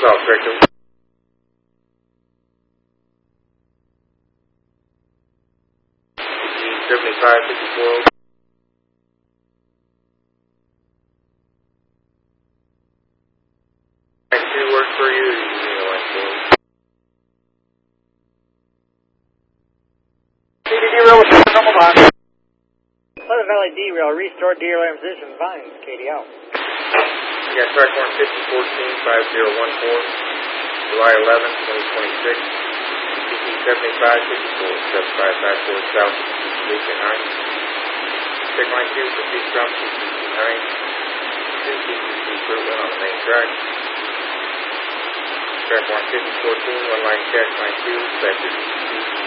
South Director. PG 7554. Line 2 work for you, or you need a line 4? CDD rail with normal box. Pleasant Valley D rail, restore DRAM position, vines, Katie out. You got track 15014 5014, July 11, 2026. PG 7554, 7554 South, Station 9. Check line 2 for peak jump, PG 9. 2 PCC improvement on the main track. Track 15014, one line check, line 2, vector PCC.